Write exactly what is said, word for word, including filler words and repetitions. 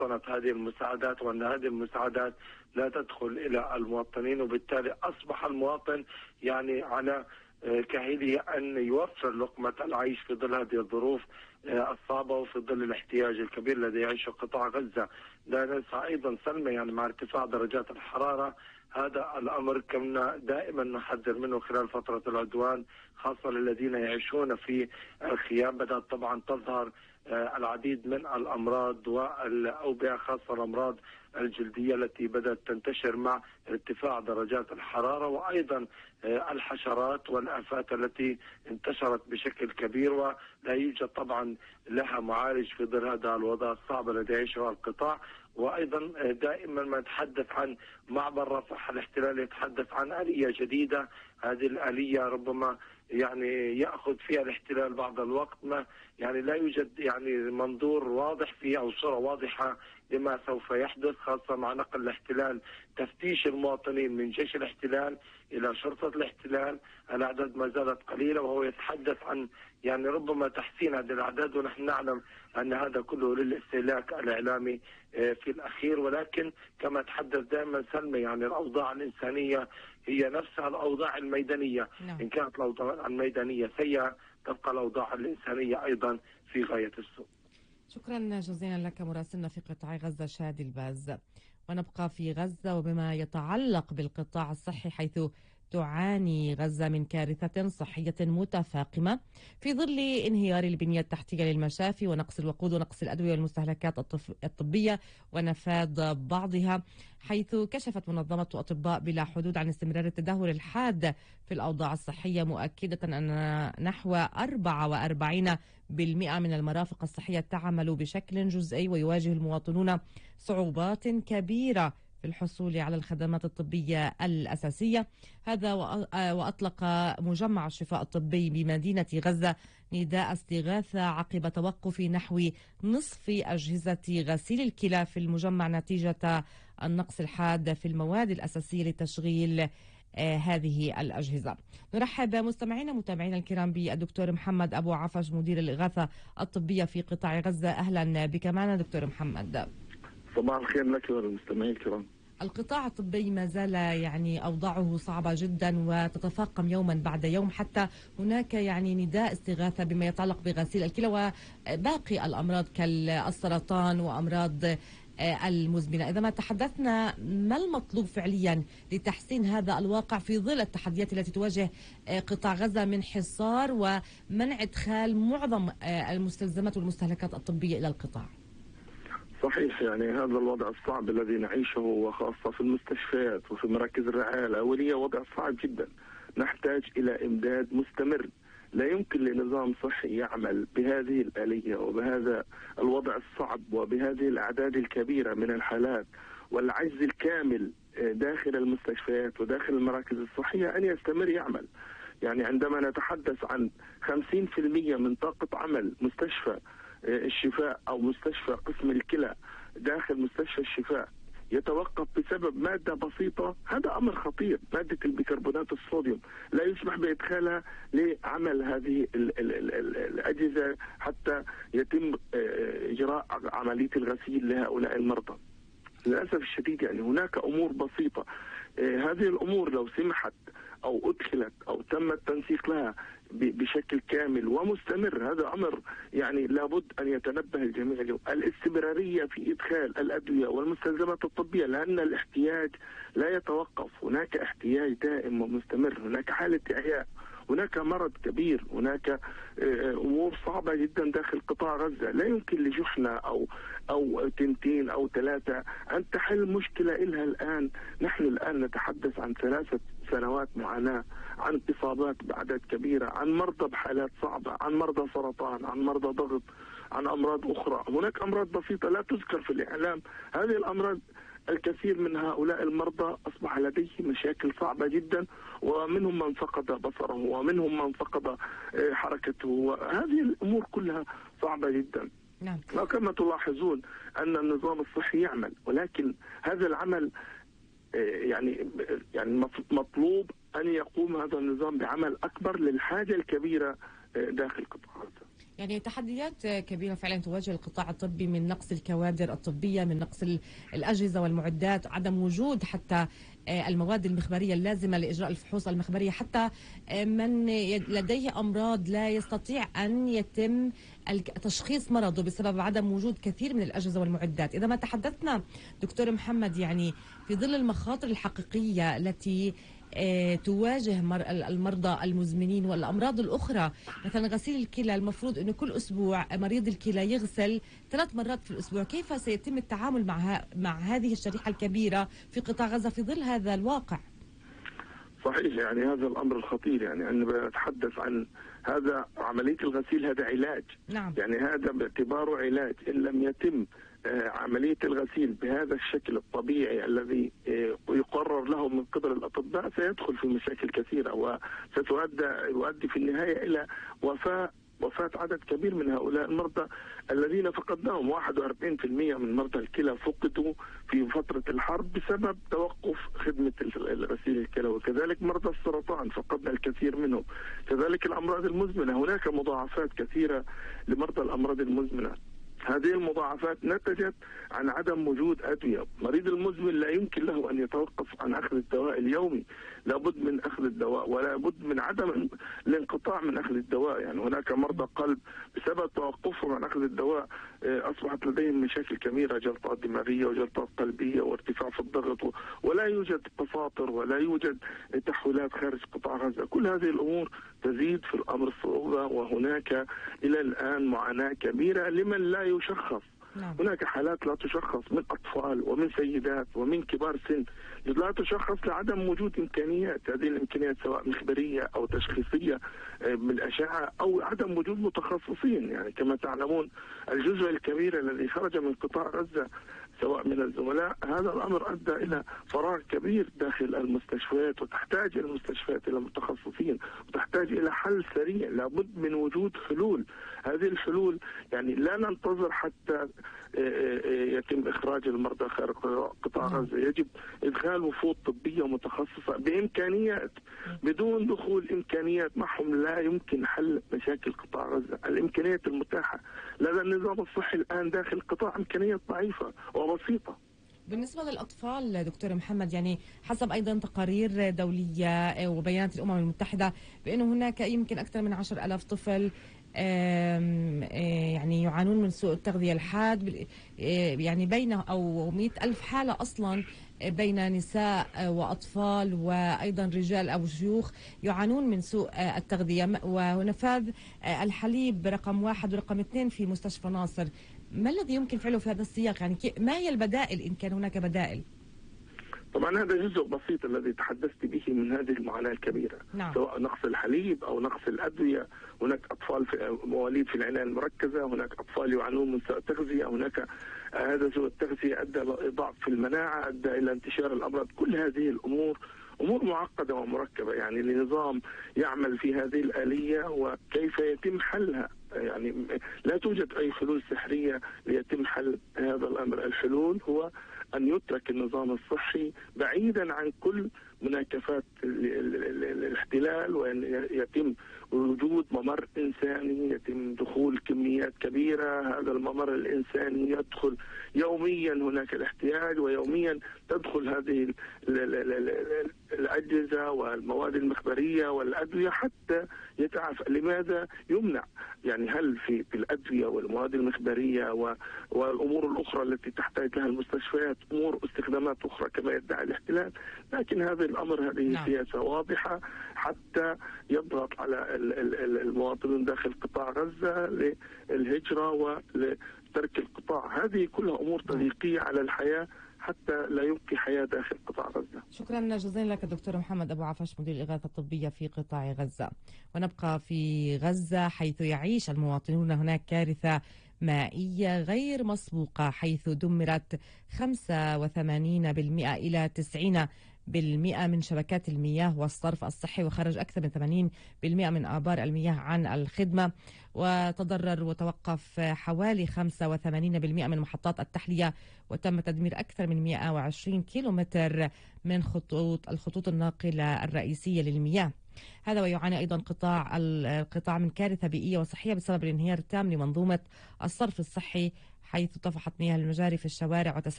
مواطنة هذه المساعدات، وأن هذه المساعدات لا تدخل إلى المواطنين، وبالتالي أصبح المواطن يعني على كاهله أن يوفر لقمة العيش في ظل هذه الظروف الصعبة وفي ظل الاحتياج الكبير الذي يعيشه قطاع غزة. لا ننسى أيضا سلمى يعني مع ارتفاع درجات الحرارة، هذا الأمر كنا دائما نحذر منه خلال فترة العدوان، خاصة للذين يعيشون في الخيام. بدأت طبعا تظهر العديد من الأمراض والأوبئة، خاصة الأمراض الجلدية التي بدأت تنتشر مع ارتفاع درجات الحرارة، وأيضا الحشرات والآفات التي انتشرت بشكل كبير، ولا يوجد طبعا لها معالج في ظل هذا الوضع الصعب الذي يعيشه القطاع. وأيضا دائما ما نتحدث عن معبر رفح، الاحتلال يتحدث عن آلية جديدة، هذه الآلية ربما يعني يأخذ فيها الاحتلال بعض الوقت، ما يعني لا يوجد يعني منظور واضح فيه أو صورة واضحة لما سوف يحدث، خاصة مع نقل الاحتلال تفتيش المواطنين من جيش الاحتلال إلى شرطة الاحتلال. الأعداد ما زالت قليلة، وهو يتحدث عن يعني ربما تحسين هذه الأعداد، ونحن نعلم أن هذا كله للاستهلاك الإعلامي في الأخير. ولكن كما تحدث دائما سلمى يعني الأوضاع الإنسانية هي نفسها الأوضاع الميدانية. نعم. إن كانت الأوضاع الميدانية سيئة تبقى الأوضاع الإنسانية أيضا في غاية السوء. شكرا جزيلا لك مراسلنا في قطاع غزة شادي الباز. ونبقى في غزة وبما يتعلق بالقطاع الصحي، حيث تعاني غزة من كارثة صحية متفاقمة في ظل انهيار البنية التحتية للمشافي ونقص الوقود ونقص الأدوية والمستهلكات الطبية ونفاذ بعضها، حيث كشفت منظمة أطباء بلا حدود عن استمرار التدهور الحاد في الأوضاع الصحية، مؤكدة أن نحو أربعة وأربعين بالمئة من المرافق الصحية تعمل بشكل جزئي، ويواجه المواطنون صعوبات كبيرة في الحصول على الخدمات الطبية الأساسية. هذا وأطلق مجمع الشفاء الطبي بمدينة غزة نداء استغاثة عقب توقف نحو نصف أجهزة غسيل الكلى في المجمع نتيجة النقص الحاد في المواد الأساسية لتشغيل هذه الأجهزة. نرحب مستمعينا متابعينا الكرام بالدكتور محمد أبو عفش، مدير الإغاثة الطبية في قطاع غزة. أهلا بك معنا دكتور محمد. صباح الخير لك وللمستمعين الكرام. القطاع الطبي ما زال يعني أوضاعه صعبة جدا وتتفاقم يوما بعد يوم، حتى هناك يعني نداء استغاثة بما يتعلق بغسيل الكلى وباقي الأمراض كالسرطان وأمراض المزمنة. إذا ما تحدثنا ما المطلوب فعليا لتحسين هذا الواقع في ظل التحديات التي تواجه قطاع غزة من حصار ومنع إدخال معظم المستلزمات والمستهلكات الطبية إلى القطاع؟ صحيح، يعني هذا الوضع الصعب الذي نعيشه وخاصة في المستشفيات وفي مراكز الرعاية الأولية وضع صعب جدا. نحتاج إلى إمداد مستمر، لا يمكن لنظام صحي يعمل بهذه الآلية وبهذا الوضع الصعب وبهذه الأعداد الكبيرة من الحالات والعجز الكامل داخل المستشفيات وداخل المراكز الصحية أن يستمر يعمل. يعني عندما نتحدث عن خمسين بالمئة من طاقة عمل مستشفى الشفاء أو مستشفى قسم الكلى داخل مستشفى الشفاء يتوقف بسبب مادة بسيطة، هذا أمر خطير. مادة البيكربونات الصوديوم لا يسمح بإدخالها لعمل هذه ال ال ال ال الأجهزة حتى يتم إجراء عملية الغسيل لهؤلاء المرضى. للأسف الشديد يعني هناك أمور بسيطة، هذه الأمور لو سمحت أو أدخلت أو تم التنسيق لها بشكل كامل ومستمر، هذا أمر يعني لابد أن يتنبه الجميع له. الاستمرارية في إدخال الأدوية والمستلزمات الطبية، لأن الاحتياج لا يتوقف، هناك احتياج دائم ومستمر، هناك حالة إعياء، هناك مرض كبير، هناك أمور صعبة جدا داخل قطاع غزة. لا يمكن لجحنة أو أو تنتين أو ثلاثة أن تحل مشكلة إلها الآن. نحن الآن نتحدث عن ثلاثة سنوات معاناة، عن إصابات بعدد كبيرة، عن مرضى بحالات صعبة، عن مرضى سرطان، عن مرضى ضغط، عن أمراض أخرى. هناك أمراض بسيطة لا تذكر في الإعلام. هذه الأمراض الكثير من هؤلاء المرضى أصبح لديه مشاكل صعبة جدا، ومنهم من فقد بصره ومنهم من فقد حركته، وهذه الأمور كلها صعبة جدا. نعم. وكما تلاحظون أن النظام الصحي يعمل، ولكن هذا العمل يعني يعني مطلوب أن يقوم هذا النظام بعمل أكبر للحاجة الكبيرة داخل قطاع غزة. يعني تحديات كبيرة فعلا تواجه القطاع الطبي، من نقص الكوادر الطبية، من نقص الأجهزة والمعدات، عدم وجود حتى المواد المخبرية اللازمة لإجراء الفحوص المخبرية، حتى من لديه أمراض لا يستطيع أن يتم تشخيص مرضه بسبب عدم وجود كثير من الأجهزة والمعدات. إذا ما تحدثنا دكتور محمد يعني في ظل المخاطر الحقيقية التي تواجه المرضى المزمنين والأمراض الأخرى، مثلا غسيل الكلى، المفروض أنه كل أسبوع مريض الكلى يغسل ثلاث مرات في الأسبوع، كيف سيتم التعامل مع مع هذه الشريحة الكبيرة في قطاع غزة في ظل هذا الواقع؟ صحيح، يعني هذا الأمر الخطير. يعني أنا بتحدث عن هذا عملية الغسيل، هذا علاج. نعم. يعني هذا باعتباره علاج، إن لم يتم عملية الغسيل بهذا الشكل الطبيعي الذي يقرر له من قبل الأطباء سيدخل في مشاكل كثيرة، وستؤدي يؤدي في النهاية إلى وفاة وفاة عدد كبير من هؤلاء المرضى الذين فقدناهم. واحد وأربعين بالمئة من مرضى الكلى فقدوا في فترة الحرب بسبب توقف خدمة غسيل الكلى، وكذلك مرضى السرطان فقدنا الكثير منهم، كذلك الأمراض المزمنة. هناك مضاعفات كثيرة لمرضى الأمراض المزمنة. هذه المضاعفات نتجت عن عدم وجود أدوية. مريض المزمن لا يمكن له أن يتوقف عن أخذ الدواء اليومي، لابد من أخذ الدواء ولا بد من عدم الانقطاع من أخذ الدواء. يعني هناك مرضى قلب بسبب توقفهم عن أخذ الدواء أصبحت لديهم مشاكل كبيرة، جلطات دماغية وجلطات قلبية وارتفاع في الضغط، ولا يوجد تفاطر ولا يوجد تحويلات خارج قطاع غزة. كل هذه الأمور تزيد في الأمر الصعوبة، وهناك إلى الآن معاناة كبيرة لمن لا يشخص. نعم. هناك حالات لا تشخص من أطفال ومن سيدات ومن كبار سن لا تشخص لعدم وجود إمكانيات. هذه الإمكانيات سواء مخبرية أو تشخيصية بالأشعة أو عدم وجود متخصصين. يعني كما تعلمون الجزء الكبير الذي خرج من قطاع غزة سواء من الزملاء، هذا الأمر أدى إلى فراغ كبير داخل المستشفيات، وتحتاج المستشفيات إلى متخصصين، وتحتاج إلى حل سريع. لابد من وجود حلول. هذه الحلول يعني لا ننتظر حتى يتم إخراج المرضى خارج قطاع غزة، يجب إدخال وفود طبية متخصصة بإمكانيات. بدون دخول إمكانيات معهم لا يمكن حل مشاكل قطاع غزة. الإمكانيات المتاحة لدى النظام الصحي الآن داخل القطاع إمكانيات ضعيفة وبسيطة. بالنسبة للأطفال دكتور محمد، يعني حسب أيضا تقارير دولية وبيانات الأمم المتحدة بأنه هناك يمكن أكثر من عشر ألاف طفل يعني يعانون من سوء التغذية الحاد، يعني بين أو مئة ألف حالة أصلا بين نساء وأطفال وأيضا رجال أو شيوخ يعانون من سوء التغذية. ونفاذ الحليب رقم واحد ورقم اثنين في مستشفى ناصر. ما الذي يمكن فعله في هذا السياق؟ يعني ما هي البدائل إن كان هناك بدائل؟ طبعا هذا جزء بسيط الذي تحدثت به من هذه المعاناة الكبيرة. نعم. سواء نقص الحليب أو نقص الأدوية. هناك أطفال في مواليد في العناية المركزة، هناك أطفال يعانون من سوء التغذية، هناك هذا سوء التغذية أدى إلى ضعف في المناعة، أدى إلى انتشار الأمراض. كل هذه الأمور أمور معقدة ومركبة، يعني لنظام يعمل في هذه الآلية وكيف يتم حلها. يعني لا توجد أي حلول سحرية ليتم حل هذا الأمر. الحلول هو أن يترك النظام الصحي بعيدا عن كل مناكفات الاحتلال، وأن يتم وجود ممر إنساني، يتم دخول كميات كبيرة. هذا الممر الإنساني يدخل يوميا، هناك الاحتياج، ويوميا تدخل هذه الأجهزة والمواد المخبرية والأدوية حتى يتعافى. لماذا يمنع؟ يعني هل في الأدوية والمواد المخبرية والأمور الأخرى التي تحتاج لها المستشفيات أمور استخدامات أخرى كما يدعي الاحتلال؟ لكن هذا الأمر هذه نعم. سياسة واضحة حتى يضغط على المواطنين داخل قطاع غزة للهجرة ولترك القطاع. هذه كلها أمور تضييقية على الحياة حتى لا يبقي حياة داخل قطاع غزة. شكرا جزيلا لك دكتور محمد أبو عفش، مدير الإغاثة الطبية في قطاع غزة. ونبقى في غزة حيث يعيش المواطنون هناك كارثة مائية غير مسبوقة، حيث دمرت خمسة وثمانين بالمئة إلى تسعين بالمئة من شبكات المياه والصرف الصحي، وخرج أكثر من ثمانين بالمئة من آبار المياه عن الخدمة، وتضرر وتوقف حوالي خمسة وثمانين بالمئة من محطات التحلية، وتم تدمير أكثر من مئة وعشرين كيلومتر من خطوط الخطوط الناقلة الرئيسية للمياه. هذا ويعاني أيضا قطاع القطاع من كارثة بيئية وصحية بسبب الانهيار التام لمنظومة الصرف الصحي، حيث طفحت مياه المجاري في الشوارع